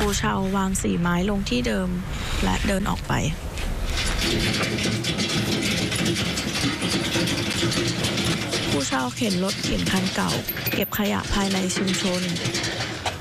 ปูเชาวาง4 ไม้ลงที่เดิมและเดินออกไปปูเชาเข็นรถเข็นคันเก่าเก็บขยะภายในชุมชน